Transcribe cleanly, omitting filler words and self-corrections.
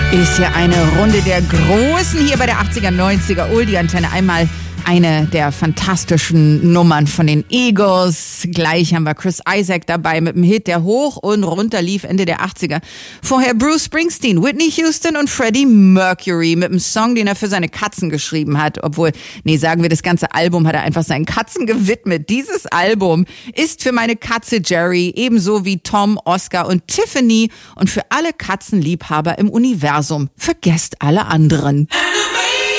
Ist ja eine Runde der Großen hier bei der 80er, 90er Oldie-Antenne. Einmal eine der fantastischen Nummern von den Eagles. Gleich haben wir Chris Isaak dabei mit dem Hit, der hoch und runter lief Ende der 80er. Vorher Bruce Springsteen, Whitney Houston und Freddie Mercury mit einem Song, den er für seine Katzen geschrieben hat. Obwohl, sagen wir, das ganze Album hat er einfach seinen Katzen gewidmet. Dieses Album ist für meine Katze Jerry, ebenso wie Tom, Oscar und Tiffany und für alle Katzenliebhaber im Universum. Vergesst alle anderen.